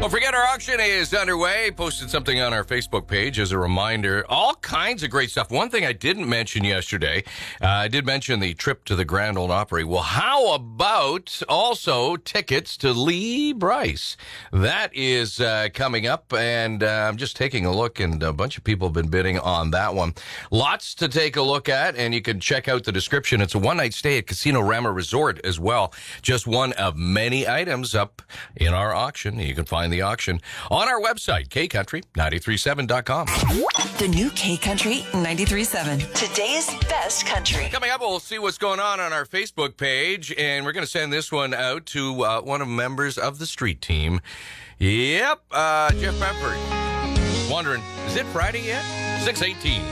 Don't forget our auction is underway. Posted something on our Facebook page as a reminder. All kinds of great stuff. One thing I didn't mention yesterday, I did mention the trip to the Grand Ole Opry. Well, how about also tickets to Lee Bryce? That is coming up, and I'm just taking a look, and a bunch of people have been bidding on that one. Lots to take a look at, and you can check out the description. It's a one-night stay at Casino Rama Resort as well. Just one of many items up in our auction. You can find the auction on our website, kcountry937.com. The new K Country 93.7. Today's best country. Coming up, we'll see what's going on our Facebook page, and we're going to send this one out to one of the members of the street team. Yep, Jeff Bamford. Wondering, is it Friday yet? 6:18.